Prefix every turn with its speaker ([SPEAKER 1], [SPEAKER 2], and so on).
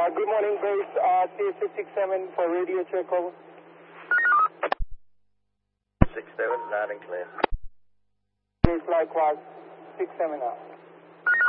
[SPEAKER 1] Good morning, base. CSA 67 for radio check, over.
[SPEAKER 2] 67, loud and clear.
[SPEAKER 1] Base likewise, 67 out.